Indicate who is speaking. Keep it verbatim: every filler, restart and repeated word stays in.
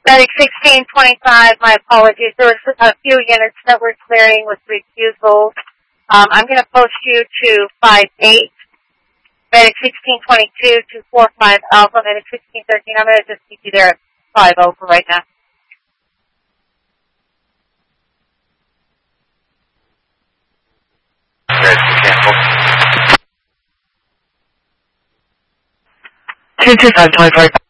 Speaker 1: Medic sixteen twenty-five, my apologies. There was a few units that were clearing with refusals. Um, I'm going to post you to five eight. Medic sixteen twenty-two, two four five Alpha. Medic sixteen thirteen, I'm going to just keep you there at five oh for right now. two two five twenty-four.